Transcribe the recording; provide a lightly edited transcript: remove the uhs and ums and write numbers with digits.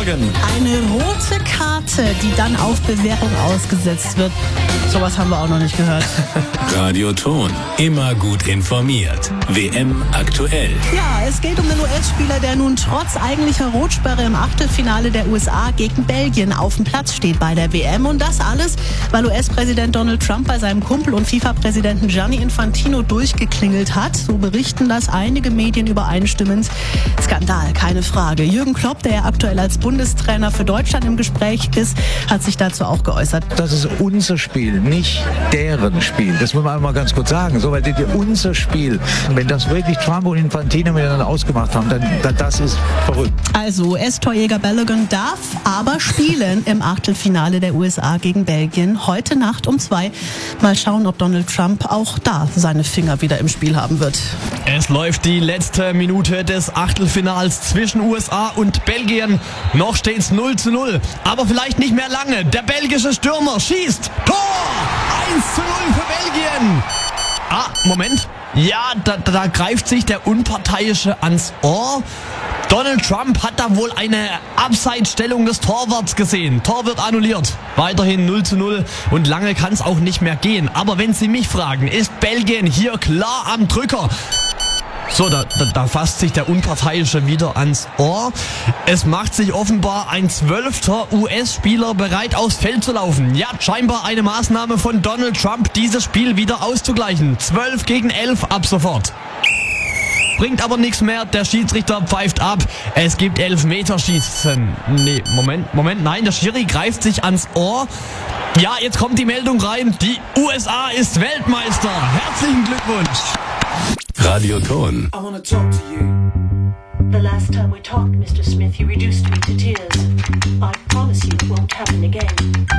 Morgen. Eine rote Karte, die dann auf Bewährung ausgesetzt wird. Sowas haben wir auch noch nicht gehört. Radio Ton. Immer gut informiert. WM aktuell. Ja, es geht um den US-Spieler, der nun trotz eigentlicher Rotsperre im Achtelfinale der USA gegen Belgien auf dem Platz steht bei der WM. Und das alles, weil US-Präsident Donald Trump bei seinem Kumpel und FIFA-Präsidenten Gianni Infantino durchgeklingelt hat. So berichten das einige Medien übereinstimmend. Skandal, keine Frage. Jürgen Klopp, der ja aktuell als Bundestrainer für Deutschland im Gespräch ist, hat sich dazu auch geäußert. Das ist unser Spiel, nicht deren Spiel. Das muss man einmal ganz kurz sagen. So, weil unser Spiel, wenn das wirklich Trump und Infantino miteinander ausgemacht haben, dann das ist verrückt. Also US-Torjäger Balogun darf aber spielen im Achtelfinale der USA gegen Belgien heute Nacht um 2. Mal schauen, ob Donald Trump auch da seine Finger wieder im Spiel haben wird. Es läuft die letzte Minute des Achtelfinals zwischen USA und Belgien. Noch steht's 0:0, aber vielleicht nicht mehr lange. Der belgische Stürmer schießt. Tor! 1:0 für Belgien. Moment. Ja, da greift sich der Unparteiische ans Ohr. Donald Trump hat da wohl eine Abseitsstellung des Torwarts gesehen. Tor wird annulliert. Weiterhin 0:0 und lange kann es auch nicht mehr gehen. Aber wenn Sie mich fragen, ist Belgien hier klar am Drücker? So, da fasst sich der Unparteiische wieder ans Ohr. Es macht sich offenbar ein 12. US-Spieler bereit, aufs Feld zu laufen. Ja, scheinbar eine Maßnahme von Donald Trump, dieses Spiel wieder auszugleichen. 12-11 ab sofort. Bringt aber nichts mehr, der Schiedsrichter pfeift ab. Es gibt Elfmeterschießen. Nee, Moment, nein, der Schiri greift sich ans Ohr. Ja, jetzt kommt die Meldung rein, die USA ist Weltmeister. Herzlichen Glückwunsch. Radio Ton. I wanna talk to you. The last time we talked, Mr. Smith, you reduced me to tears. I promise you it won't happen again.